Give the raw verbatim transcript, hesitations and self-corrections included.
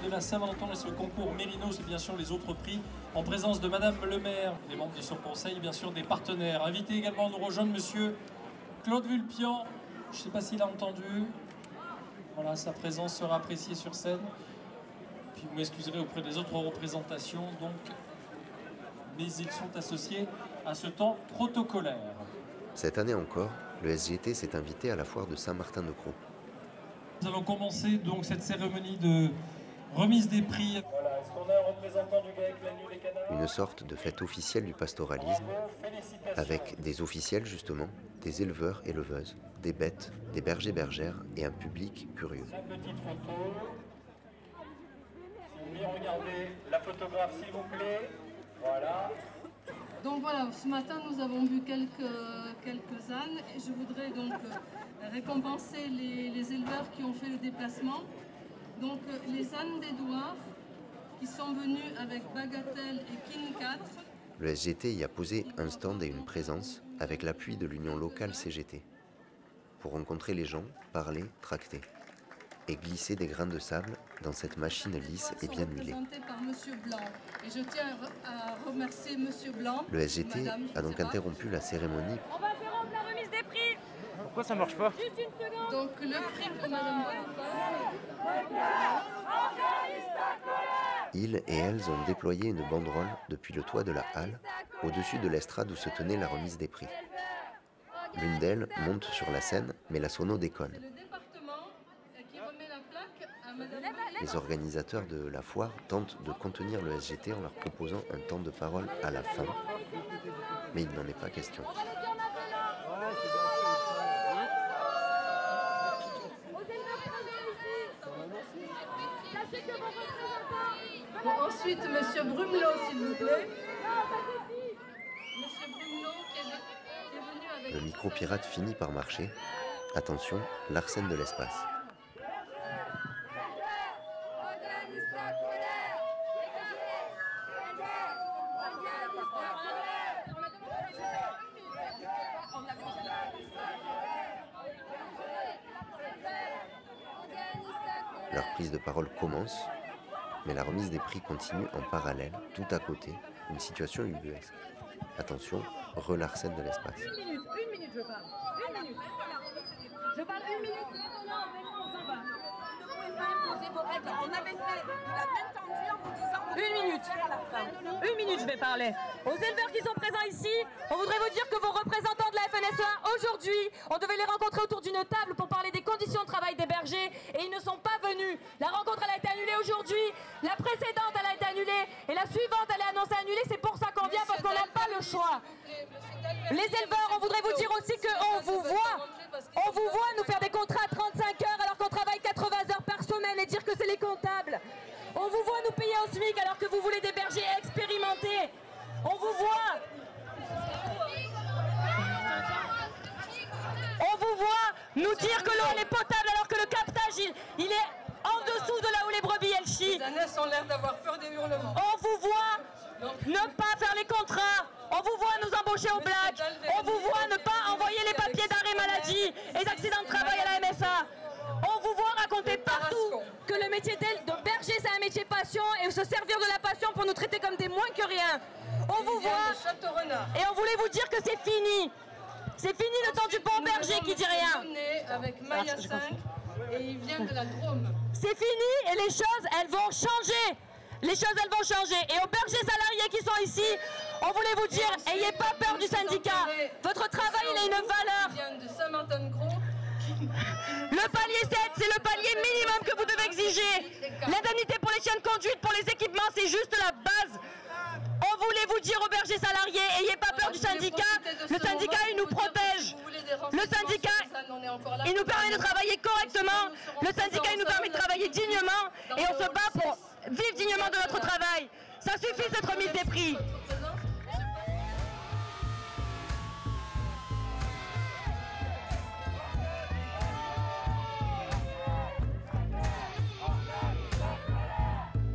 de la Saint-Valentin et ce concours Mérinos et bien sûr les autres prix en présence de Madame le maire, les membres de son conseil, bien sûr des partenaires. Invité également à nous rejoindre Monsieur Claude Vulpian, je ne sais pas s'il a entendu, voilà, sa présence sera appréciée sur scène. Puis vous m'excuserez auprès des autres représentations, donc, mais ils sont associés à ce temps protocolaire. Cette année encore, le S G T s'est invité à la foire de Saint-Martin-de-Crau. Nous allons commencer donc cette cérémonie de remise des prix. Voilà, est-ce qu'on a un représentant du GAEC, l'Agneau, les Canards ? Une sorte de fête officielle du pastoralisme, avec des officiels justement, des éleveurs, éleveuses, des bêtes, des bergers, bergères et un public curieux. Cinq petites photos. Si vous voulez regarder la photographe s'il vous plaît. Voilà. Donc voilà, ce matin nous avons vu quelques, quelques ânes et je voudrais donc euh, récompenser les, les éleveurs qui ont fait le déplacement. Donc euh, les ânes d'Édouard qui sont venus avec Bagatelle et King quatre. Le S G T y a posé un stand et une présence avec l'appui de l'union locale C G T pour rencontrer les gens, parler, tracter et glisser des grains de sable dans cette machine lisse et bien huilée. Par Monsieur Blanc. Et je tiens à remercier Monsieur Blanc. Le S G T Madame, a donc interrompu la cérémonie. On va interrompre la remise des prix. Pourquoi ça marche pas? Juste une seconde. Donc le prix pour Madame Ils et elles ont déployé une banderole depuis le toit de la halle, au-dessus de l'estrade où se tenait la remise des prix. L'une d'elles monte sur la scène, mais la sono déconne. Les organisateurs de la foire tentent de contenir le S G T en leur proposant un temps de parole à la fin, mais il n'en est pas question. Bon, ensuite, Monsieur Brumelot, s'il vous plaît. Monsieur Brumelot qui est, qui est venu avec... Le micro-pirate finit par marcher. Attention, l'arsène de l'espace. Leur prise de parole commence, mais la remise des prix continue en parallèle, tout à côté, une situation ubuesque. Attention, re-l'arsène de l'espace. Une minute, une minute je parle. Une minute. Je parle une minute. Non, non, maintenant on s'en va. Vous ne pouvez pas imposer vos règles. On avait fait la peine tendue en vous disant... Une minute. Une minute, je vais parler. Aux éleveurs qui sont présents ici, on voudrait vous dire que vos représentants de la F N S E A, aujourd'hui, on devait les rencontrer autour d'une table pour parler des conditions de travail des bergers et ils ne sont pas venus. La rencontre, elle a été annulée aujourd'hui, la précédente, elle a été annulée et la suivante, elle est annoncée annulée. C'est pour ça qu'on vient, parce qu'on n'a pas le choix. Les éleveurs, on voudrait vous dire aussi qu'on vous voit, on vous voit nous faire des contrats à trente-cinq heures alors qu'on travaille quatre-vingts heures par semaine et dire que c'est les comptables. On vous voit nous payer un SMIC alors que vous voulez des bergers expérimentés. On vous voit. On vous voit nous dire que l'eau elle est potable alors que le captage il, il est en dessous de là où les brebis elles chient. Les ânesses ont l'air d'avoir peur des hurlements. On vous voit ne pas faire les contrats. On vous voit nous embaucher au black. On vous voit ne pas envoyer les papiers d'arrêt maladie et d'accident de travail à la M S A. On vous voit raconter partout que le métier de berger c'est un métier passion et se servir de la passion pour nous traiter comme des moins que rien. On vous voit et on voulait vous dire que c'est fini. C'est fini le temps du bon berger qui dit rien. Avec Maya cinq et il vient de la Drôme. C'est fini et les choses elles vont changer. Les choses elles vont changer et aux bergers salariés qui sont ici, on voulait vous dire, ayez pas peur du syndicat. Votre travail il a une valeur. Il vient de Saint-Martin-de-Crau. Le palier sept, c'est le palier minimum que vous devez exiger. L'indemnité pour les chiens de conduite, pour les équipements, c'est juste la base. On voulait vous dire aux bergers salariés, ayez pas peur du syndicat. Le syndicat, il nous protège. Le syndicat, il nous permet de travailler correctement. Le syndicat, il nous permet de travailler dignement. Et on se bat pour vivre dignement de notre travail. Ça suffit cette remise des prix.